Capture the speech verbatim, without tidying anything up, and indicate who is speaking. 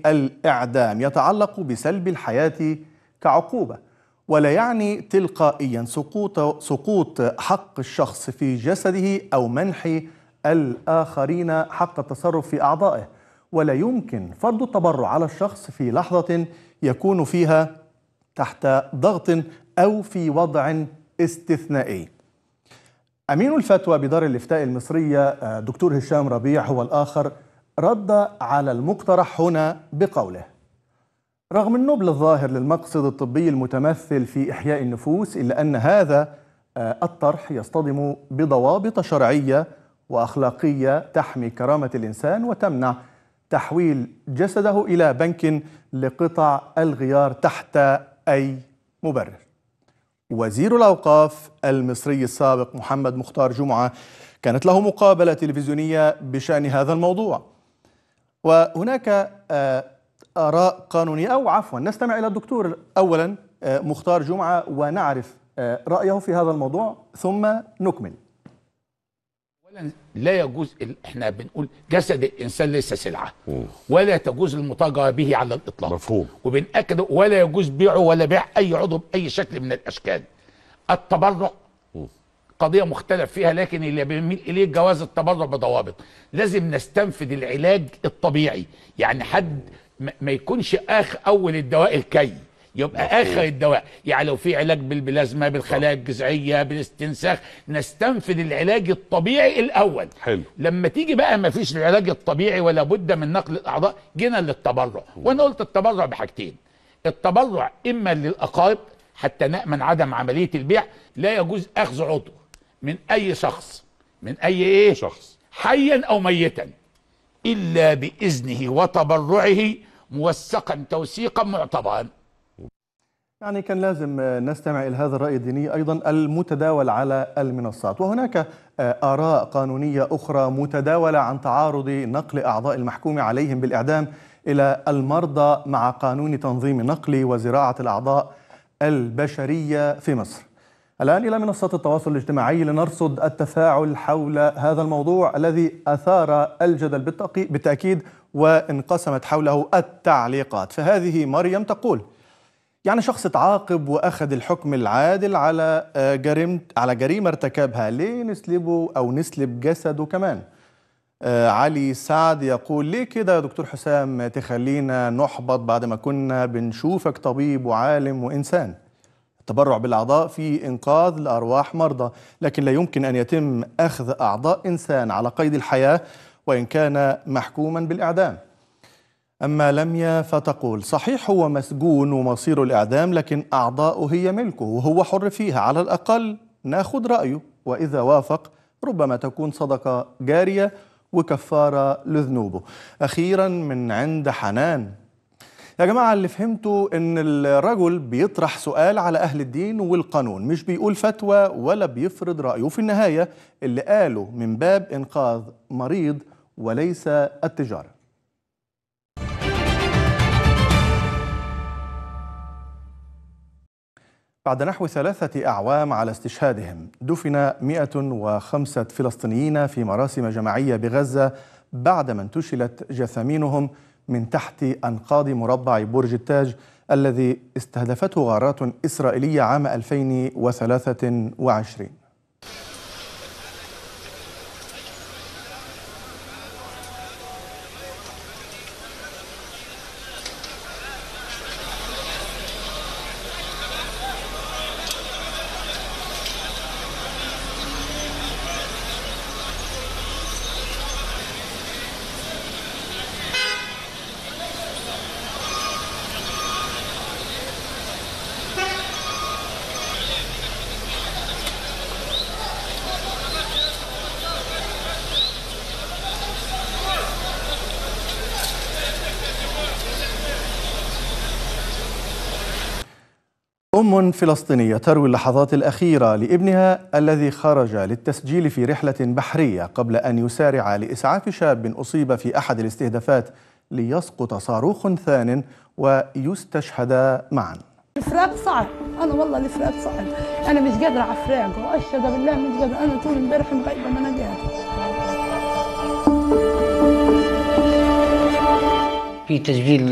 Speaker 1: بالإعدام يتعلق بسلب الحياة كعقوبة، ولا يعني تلقائيا سقوط سقوط حق الشخص في جسده أو منح الآخرين حق التصرف في أعضائه، ولا يمكن فرض التبرع على الشخص في لحظة يكون فيها تحت ضغط أو في وضع استثنائي. أمين الفتوى بدار الإفتاء المصرية دكتور هشام ربيع هو الآخر رد على المقترح هنا بقوله: رغم النبل الظاهر للمقصد الطبي المتمثل في إحياء النفوس، إلا أن هذا الطرح يصطدم بضوابط شرعية وأخلاقية تحمي كرامة الإنسان وتمنع تحويل جسده إلى بنك لقطع الغيار تحت أي مبرر. وزير الأوقاف المصري السابق محمد مختار جمعة كانت له مقابلة تلفزيونية بشأن هذا الموضوع، وهناك آراء قانونية، أو عفوا نستمع إلى الدكتور أولا مختار جمعة ونعرف رأيه في هذا الموضوع ثم نكمل.
Speaker 2: لا يجوز، احنا بنقول جسد الانسان ليس سلعه ولا تجوز المتاجره به على الاطلاق،
Speaker 3: مفهوم،
Speaker 2: وبنأكد ولا يجوز بيعه ولا بيع اي عضو باي شكل من الاشكال. التبرع قضيه مختلف فيها، لكن اللي بنميل اليه جواز التبرع بضوابط. لازم نستنفذ العلاج الطبيعي، يعني حد ما يكونش اخر اول الدواء الكي يبقى مفهوم. اخر الدواء، يعني لو في علاج بالبلازما بالخلايا الجذعيه بالاستنساخ نستنفذ العلاج الطبيعي الاول.
Speaker 3: حلو.
Speaker 2: لما تيجي بقى ما فيش العلاج الطبيعي ولا بد من نقل الاعضاء، جينا للتبرع. وانا قلت التبرع بحاجتين: التبرع اما للاقارب حتى نامن عدم عمليه البيع، لا يجوز اخذ عضو من اي شخص من اي ايه
Speaker 3: شخص
Speaker 2: حيا او ميتا الا باذنه وتبرعه موثقا توثيقا معتبرا.
Speaker 1: يعني كان لازم نستمع إلى هذا الرأي الديني أيضا المتداول على المنصات. وهناك آراء قانونية أخرى متداولة عن تعارض نقل أعضاء المحكوم عليهم بالإعدام إلى المرضى مع قانون تنظيم نقل وزراعة الأعضاء البشرية في مصر. الآن إلى منصات التواصل الاجتماعي لنرصد التفاعل حول هذا الموضوع الذي أثار الجدل بالتأكيد وانقسمت حوله التعليقات. فهذه مريم تقول: يعني شخص تعاقب واخذ الحكم العادل على جريمه على جريمه ارتكبها، ليه نسلبه او نسلب جسده كمان؟ آه علي سعد يقول: ليه كده يا دكتور حسام تخلينا نحبط بعد ما كنا بنشوفك طبيب وعالم وانسان؟ التبرع بالاعضاء في انقاذ لارواح مرضى، لكن لا يمكن ان يتم اخذ اعضاء انسان على قيد الحياه وان كان محكوما بالاعدام. أما لميا فتقول: صحيح هو مسجون ومصيره الإعدام، لكن أعضاؤه هي ملكه وهو حر فيها، على الأقل ناخد رأيه، وإذا وافق ربما تكون صدقة جارية وكفارة لذنوبه. أخيرا من عند حنان: يا جماعة اللي فهمتوا إن الرجل بيطرح سؤال على أهل الدين والقانون، مش بيقول فتوى ولا بيفرض رأيه، وفي النهاية اللي قاله من باب إنقاذ مريض وليس التجارة. بعد نحو ثلاثة أعوام على استشهادهم، دفن مئة وخمسة فلسطينيين في مراسم جماعية بغزة بعدما انتشلت جثامينهم من تحت أنقاض مربع برج التاج الذي استهدفته غارات إسرائيلية عام ألفين وثلاثة وعشرين. أم فلسطينية تروي اللحظات الأخيرة لابنها الذي خرج للتسجيل في رحلة بحرية قبل أن يسارع لإسعاف شاب أصيب في أحد الاستهدافات ليسقط صاروخ ثان ويستشهد معا.
Speaker 4: الفراق صعب، أنا والله الفراق صعب، أنا مش قادرة على فراقه، وأشهد بالله مش قادرة، أنا طول امبارح مغيبة ما أنا قادرة.
Speaker 5: في تسجيل